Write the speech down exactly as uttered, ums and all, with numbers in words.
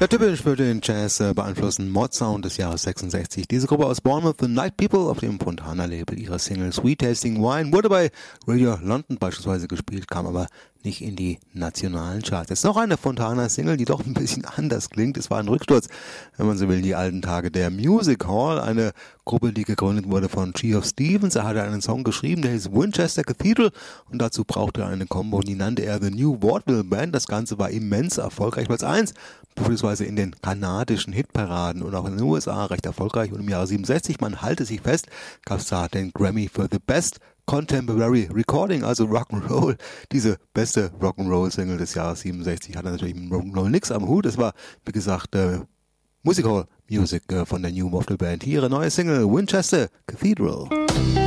Ja, typisch für den Jazz äh, beeinflussten Mod-Sound des Jahres sechsundsechzig. Diese Gruppe aus Bournemouth, The Night People, auf dem Fontana-Label ihrer Single Sweet Tasting Wine, wurde bei Radio London beispielsweise gespielt, kam aber nicht in die nationalen Charts. Jetzt noch eine Fontana-Single, die doch ein bisschen anders klingt. Es war ein Rücksturz, wenn man so will, die alten Tage der Music Hall, eine Gruppe, die gegründet wurde von Geoff Stevens. Er hatte einen Song geschrieben, der hieß Winchester Cathedral, und dazu brauchte er eine Combo, die nannte er The New Vaudeville Band. Das Ganze war immens erfolgreich, Platz eins, beispielsweise in den kanadischen Hitparaden und auch in den U S A recht erfolgreich. Und im Jahre siebenundsechzig, man halte sich fest, gab es da den Grammy für The Best Contemporary Recording, also Rock'n'Roll. Diese beste Rock'n'Roll-Single des Jahres siebenundsechzig hatte natürlich mit Rock'n'Roll nichts am Hut. Es war, wie gesagt, äh, Music Hall Music äh, von der New Vaudeville Band. Hier ihre neue Single Winchester Cathedral.